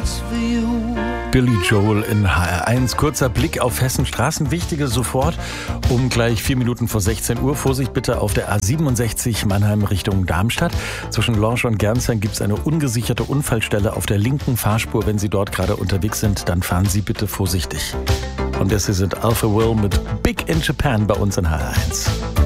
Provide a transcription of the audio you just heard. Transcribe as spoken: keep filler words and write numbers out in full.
Billy Joel in H R eins. Kurzer Blick auf Hessens Straßen. Wichtige sofort um gleich vier Minuten vor sechzehn Uhr. Vorsicht bitte auf der A siebenundsechzig Mannheim Richtung Darmstadt. Zwischen Lorsch und Gernsheim gibt es eine ungesicherte Unfallstelle auf der linken Fahrspur. Wenn Sie dort gerade unterwegs sind, dann fahren Sie bitte vorsichtig. Und das hier sind Alpha Will mit Big in Japan bei uns in H R eins.